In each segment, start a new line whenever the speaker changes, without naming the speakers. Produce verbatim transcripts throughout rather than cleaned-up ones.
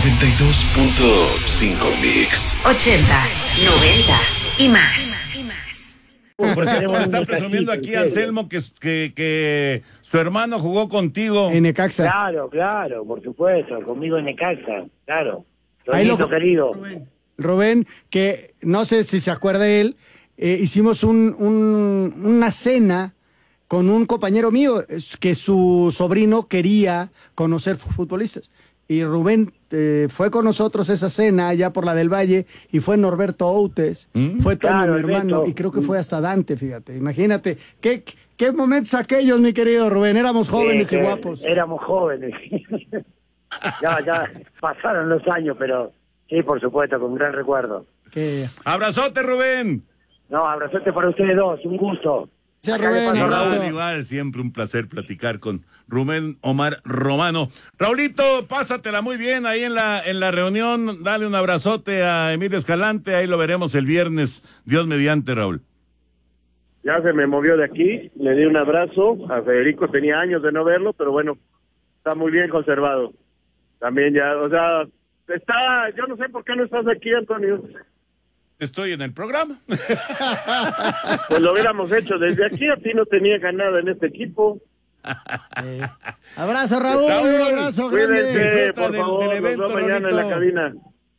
noventa y dos punto cinco Mix.
Ochentas, noventas y más.
Por cierto, me está presumiendo aquí Anselmo que, que, que su hermano jugó contigo.
En Necaxa.
Claro, claro, por supuesto, conmigo en Necaxa, claro.
Ahí lo-
Tonito querido.
Rubén, Rubén, que no sé si se acuerda él, eh, hicimos un, un- una cena con un compañero mío, es que su sobrino quería conocer fu- futbolistas. Y Rubén eh, fue con nosotros a esa cena allá por la del Valle y fue Norberto Outes,
Mm.
fue Toño,
Claro,
mi hermano,
Beto.
y creo que fue hasta Dante, fíjate. Imagínate, ¿qué, qué momentos aquellos, mi querido Rubén? Éramos jóvenes
Sí,
y
que
guapos.
Éramos jóvenes. ya, ya pasaron los años, pero sí, por supuesto, con gran recuerdo.
Que...
Abrazote, Rubén.
No, abrazote para ustedes dos, un gusto.
Gracias,
Acá le
Rubén,
paso
abrazo.
Igual, igual, siempre un placer platicar con Rubén Omar Romano. Raulito, pásatela muy bien ahí en la en la reunión. Dale un abrazote a Emilio Escalante. Ahí lo veremos el viernes. Dios mediante, Raúl.
Ya se me movió de aquí, le di un abrazo. A Federico tenía años de no verlo, pero bueno, está muy bien conservado. También ya, o sea, está, yo no sé por qué no estás aquí, Antonio.
Estoy en el programa.
Pues lo hubiéramos hecho desde aquí, a ti no tenía ganada en este equipo.
Eh, abrazo, Raúl,
Raúl,
un abrazo grande.
Cuídense,
Disfruta
por
del-
favor,
del
nos
evento,
vemos mañana en la
Raulito.
cabina.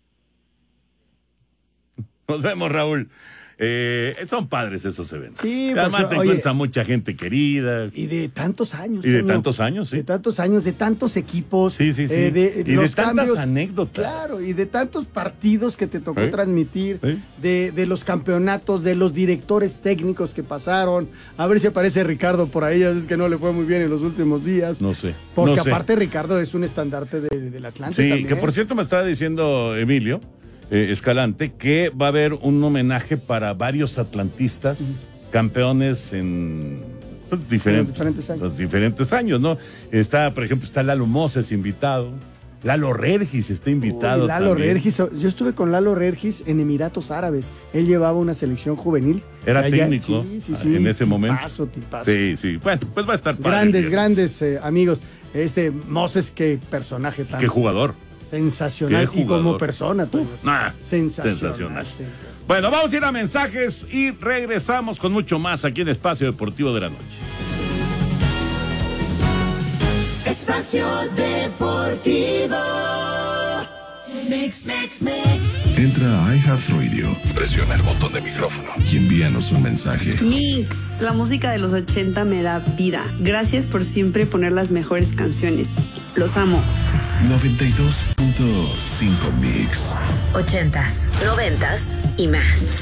Nos vemos, Raúl. Eh, son padres esos eventos.
Sí,
Además
porque,
te
oye,
encuentras a mucha gente querida.
Y de tantos años.
Y de
Toño.
tantos años, sí.
De tantos años, de tantos equipos.
Sí, sí, sí.
eh, de,
Y de
los
tantas
cambios,
anécdotas.
Claro, y de tantos partidos que te tocó
Sí.
transmitir,
Sí.
de, de los campeonatos, de los directores técnicos que pasaron. A ver si aparece Ricardo por ahí, ya ves que no le fue muy bien en los últimos días.
No sé.
Porque
no sé.
aparte Ricardo es un estandarte de- del Atlante
Sí,
también.
que por cierto me estaba diciendo Emilio eh, Escalante que va a haber un homenaje para varios atlantistas campeones en pues, diferentes,
los diferentes años.
los diferentes años, ¿no? Está, por ejemplo, está Lalo Moses invitado, Lalo Regis está invitado
Uy, Lalo
también.
Regis, yo estuve con Lalo Regis en Emiratos Árabes. Él llevaba una selección juvenil.
Era
Allá-
técnico
sí, sí, sí,
en ese momento.
Tipazo, tipazo.
Sí, sí. Bueno, pues va a estar padre el
Grandes,
viernes.
grandes eh, amigos. Este Moses, qué personaje tan
Qué jugador.
sensacional.
qué
Y como
jugador.
persona, Toño.
Nah,
Sensacional.
sensacional.
sensacional.
Bueno, vamos a ir a mensajes y regresamos con mucho más aquí en Espacio Deportivo de la Noche.
Espacio Deportivo. Mix, mix, mix.
Entra a iHeartRadio, presiona el botón de micrófono y envíanos un mensaje.
Mix, la música de los ochenta me da vida. Gracias por siempre poner las mejores canciones. Los amo.
noventa y dos punto cinco Mix.
Ochentas, noventas y más.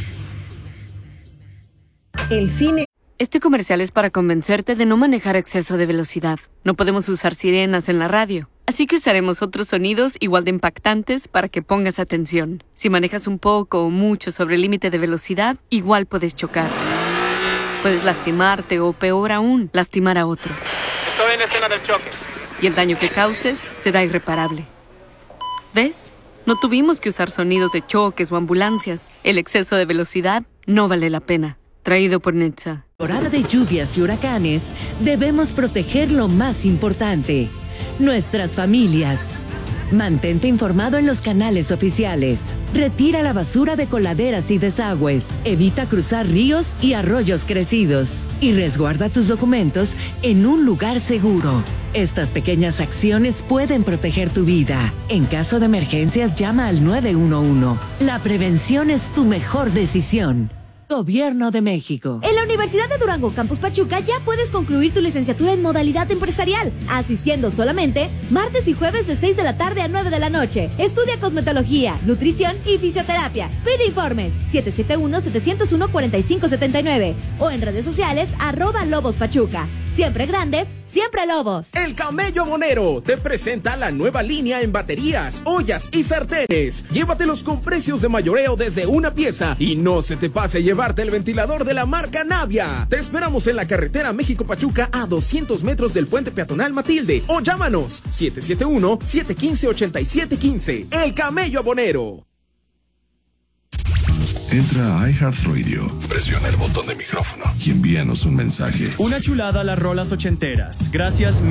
El cine.
Este comercial es para convencerte de no manejar a exceso de velocidad. No podemos usar sirenas en la radio, así que usaremos otros sonidos igual de impactantes para que pongas atención. Si manejas un poco o mucho sobre el límite de velocidad, igual puedes chocar. Puedes lastimarte o, peor aún, lastimar a otros.
Estoy en escena del choque.
Y el daño que causes será irreparable. ¿Ves? No tuvimos que usar sonidos de choques o ambulancias. El exceso de velocidad no vale la pena. Traído por Netza.
Temporada de lluvias y huracanes, debemos proteger lo más importante, nuestras familias. Mantente informado en los canales oficiales. Retira la basura de coladeras y desagües. Evita cruzar ríos y arroyos crecidos. Y resguarda tus documentos en un lugar seguro. Estas pequeñas acciones pueden proteger tu vida. En caso de emergencias, llama al nueve uno uno. La prevención es tu mejor decisión. Gobierno de México.
En la Universidad de Durango, Campus Pachuca, ya puedes concluir tu licenciatura en modalidad empresarial, asistiendo solamente martes y jueves de seis de la tarde a nueve de la noche. Estudia cosmetología, nutrición y fisioterapia. Pide informes siete siete uno, siete cero uno, cuatro cinco siete nueve o en redes sociales arroba Lobos Pachuca. Siempre grandes, siempre lobos.
El Camello Abonero te presenta la nueva línea en baterías, ollas y sartenes. Llévatelos con precios de mayoreo desde una pieza y no se te pase llevarte el ventilador de la marca Navia. Te esperamos en la carretera México-Pachuca a doscientos metros del puente peatonal Matilde o llámanos siete siete uno, siete uno cinco, ocho siete uno cinco. El Camello Abonero.
Entra a iHeartRadio, presiona el botón de micrófono y envíanos un mensaje.
Una chulada a las rolas ochenteras. Gracias.